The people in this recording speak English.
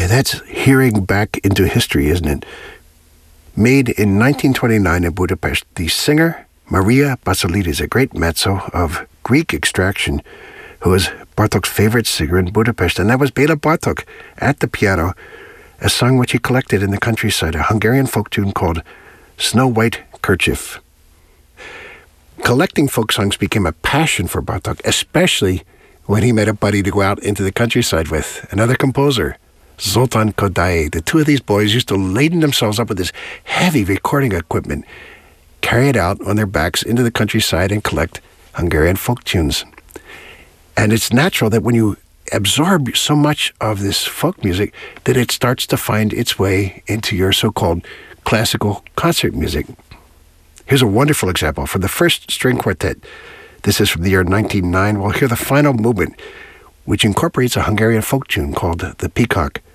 That's hearing back into history, isn't it? Made in 1929 in Budapest, the singer Maria Basilidis, a great mezzo of Greek extraction, who was Bartok's favorite singer in Budapest. And that was Béla Bartok at the piano, a song which he collected in the countryside, a Hungarian folk tune called Snow White Kerchief. Collecting folk songs became a passion for Bartok, especially when he met a buddy to go out into the countryside with, another composer, Zoltán Kodály. The two of these boys used to laden themselves up with this heavy recording equipment, carry it out on their backs into the countryside and collect Hungarian folk tunes. And it's natural that when you absorb so much of this folk music that it starts to find its way into your so-called classical concert music. Here's a wonderful example from the first string quartet. This is from the year 1909. We'll hear the final movement, which incorporates a Hungarian folk tune called The Peacock.